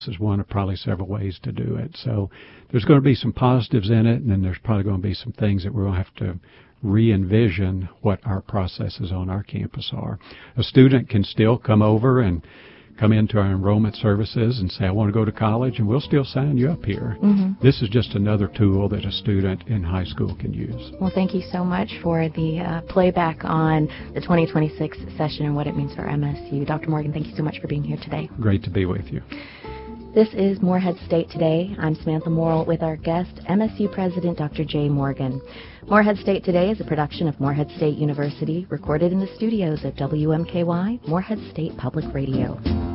is one of probably several ways to do it. So there's going to be some positives in it, and then there's probably going to be some things that we're going to have to re-envision what our processes on our campus are. A student can still come over and come into our enrollment services and say, I want to go to college, and we'll still sign you up here. This is just another tool that a student in high school can use. Well, thank you so much for the playback on the 2026 session and what it means for MSU. Dr. Morgan, thank you so much for being here today. Great to be with you. This is Morehead State Today. I'm Samantha Morrill with our guest, MSU President Dr. Jay Morgan. Morehead State Today is a production of Morehead State University, recorded in the studios of WMKY, Morehead State Public Radio.